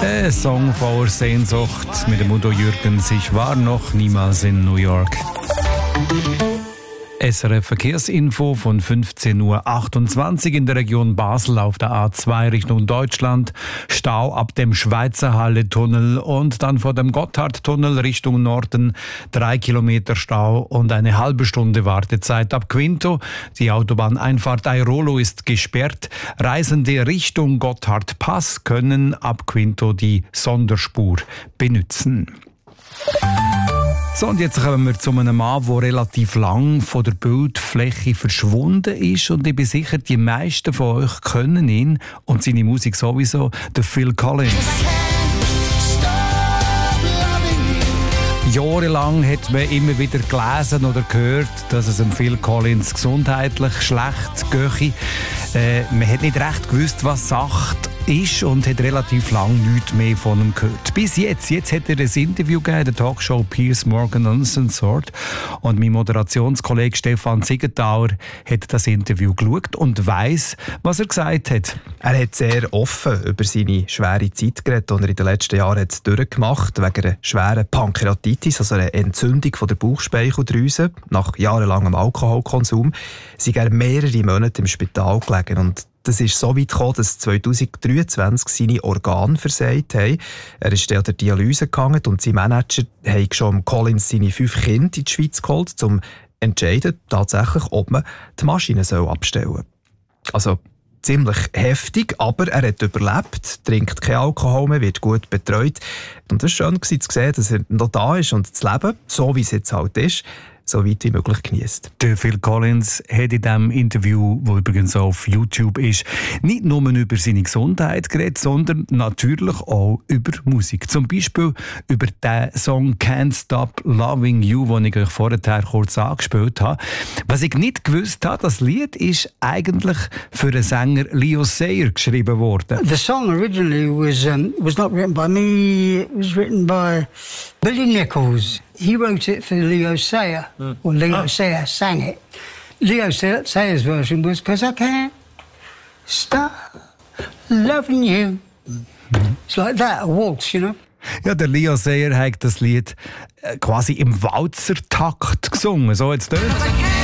Ein Song voller Sehnsucht mit dem Udo Jürgens. Ich war noch niemals in New York. SRF Verkehrsinfo von 15.28 Uhr in der Region Basel auf der A2 Richtung Deutschland. Stau ab dem Schweizerhalle-Tunnel und dann vor dem Gotthardtunnel Richtung Norden. 3 Kilometer Stau und eine halbe Stunde Wartezeit ab Quinto. Die Autobahneinfahrt Airolo ist gesperrt. Reisende Richtung Gotthardpass können ab Quinto die Sonderspur benutzen. So, und jetzt kommen wir zu einem Mann, der relativ lang von der Bildfläche verschwunden ist. Und ich bin sicher, die meisten von euch kennen ihn und seine Musik sowieso, der Phil Collins. Jahrelang hat man immer wieder gelesen oder gehört, dass es dem Phil Collins gesundheitlich schlecht gehe. Man hat nicht recht gewusst, was Sache ist und hat relativ lange nichts mehr von ihm gehört. Bis jetzt. Jetzt hat er ein Interview gegeben in der Talkshow Piers Morgan Uncensored. Und mein Moderationskollege Stefan Siegenthaler hat das Interview geschaut und weiss, was er gesagt hat. Er hat sehr offen über seine schwere Zeit geredet, die er in den letzten Jahren hat durchgemacht hat, wegen einer schweren Pankreatitis, also einer Entzündung von der Bauchspeicheldrüse, nach jahrelangem Alkoholkonsum. Sie waren mehrere Monate im Spital gelegen und das ist so weit gekommen, dass 2023 seine Organe versagt haben. Er ist an der Dialyse gegangen und sein Manager hat schon Collins seine 5 Kinder in die Schweiz geholt, um zu entscheiden, tatsächlich, ob man die Maschine abstellen soll. Also ziemlich heftig, aber er hat überlebt, trinkt kein Alkohol mehr, wird gut betreut. Und es war schön zu sehen, dass er noch da ist und das Leben, so wie es jetzt halt ist, so weit wie möglich genießt. Der Phil Collins hat in diesem Interview, das übrigens auf YouTube ist, nicht nur über seine Gesundheit geredet, sondern natürlich auch über Musik. Zum Beispiel über den Song «Can't Stop Loving You», den ich euch vorher kurz angespielt habe. Was ich nicht gewusst habe, das Lied ist eigentlich für den Sänger Leo Sayer geschrieben worden. The song originally was not written by me, it was written by Billy Nichols. He wrote it for Leo Sayer, or Leo Sayer sang it. Leo Sayer's version was "'Cause I can't stop loving you." It's like that, a waltz, you know. Ja, der Leo Sayer hat das Lied quasi im Walzertakt gesungen. So jetzt dort.